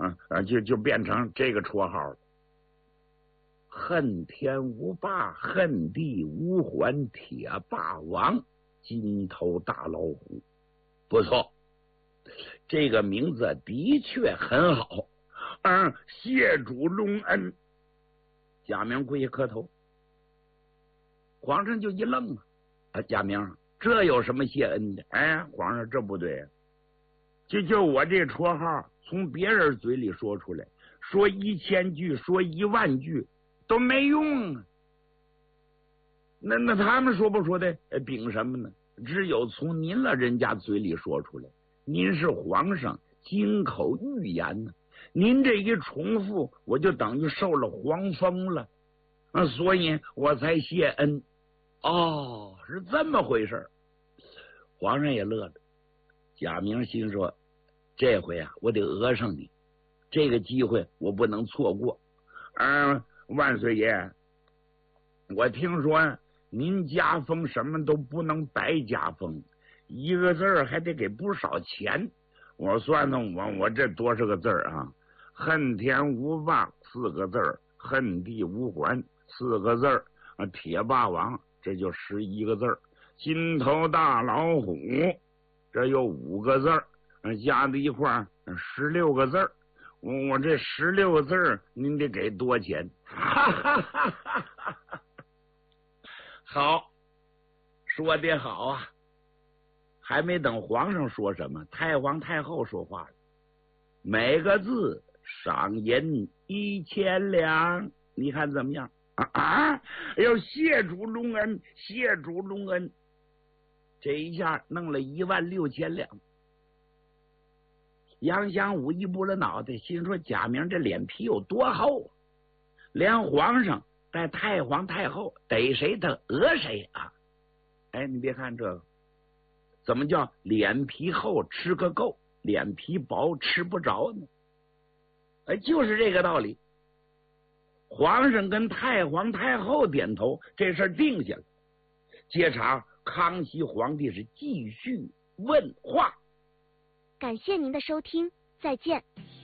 就变成这个绰号了。恨天无霸，恨地无还，铁霸王，金头大老虎。不错，这个名字的确很好。谢主隆恩。贾明跪下磕头。皇上就一愣贾明，这有什么谢恩的？皇上，这不对就我这绰号从别人嘴里说出来，说1000句，说10000句都没用啊。那他们说不说的凭什么呢？只有从您老人家嘴里说出来。您是皇上，金口玉言呢。您这一重复，我就等于受了皇封了所以我才谢恩。是这么回事。皇上也乐了。贾明心说，这回我得讹上你，这个机会我不能错过。万岁爷，我听说您加封什么都不能白加封，一个字还得给不少钱。我算算我这多少个字恨天无霸4个字，恨地无还4个字，铁霸王这就11个字，金头大老虎这有5个字，加在一块16个字。我这16个字您得给多钱？好，说得好啊。还没等皇上说什么，太皇太后说话了，每个字赏银1000两，你看怎么样？要谢主隆恩，谢主隆恩。这一下弄了16000两。杨祥武一拨了脑袋，心说贾明这脸皮有多厚连皇上带太皇太后逮谁他讹谁你别看这个，怎么叫脸皮厚吃个够，脸皮薄吃不着呢？就是这个道理。皇上跟太皇太后点头，这事定下了。接着康熙皇帝是继续问话。 感谢您的收听，再见。